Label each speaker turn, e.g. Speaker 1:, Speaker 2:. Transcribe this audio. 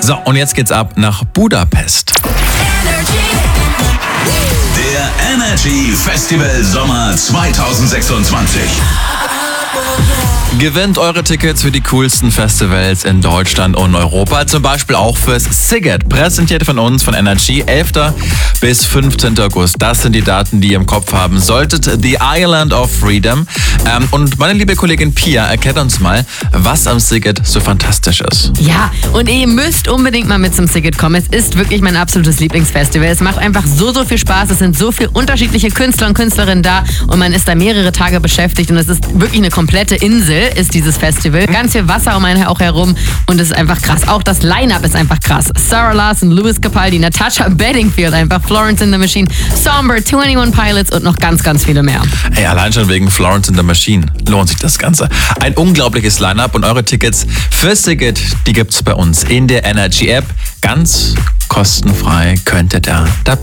Speaker 1: So, und jetzt geht's ab nach Budapest.
Speaker 2: Der Energy Festival Sommer 2026.
Speaker 1: Gewinnt eure Tickets für die coolsten Festivals in Deutschland und Europa, zum Beispiel auch fürs Sziget, präsentiert von uns, von Energy, 11. bis 15. August. Das sind die Daten, die ihr im Kopf haben solltet. The Island of Freedom. Und meine liebe Kollegin Pia erklärt uns mal, was am Sziget so fantastisch ist.
Speaker 3: Ja, und ihr müsst unbedingt mal mit zum Sziget kommen. Es ist wirklich mein absolutes Lieblingsfestival. Es macht einfach so viel Spaß. Es sind so viele unterschiedliche Künstler und Künstlerinnen da und man ist da mehrere Tage beschäftigt und es ist wirklich eine komplette Insel, ist dieses Festival. Ganz viel Wasser um einen auch herum und es ist einfach krass. Auch das Line-Up ist einfach krass. Sarah Larson, Louis Capaldi, Natasha Bedingfield, einfach Florence and the Machine, Somber, 21 Pilots und noch ganz, ganz viele mehr.
Speaker 1: Ey, allein schon wegen Florence and the Machine lohnt sich das Ganze. Ein unglaubliches Line-Up und eure Tickets für Sziget, die gibt's bei uns in der Energy App. Ganz kostenfrei könnt ihr da dabei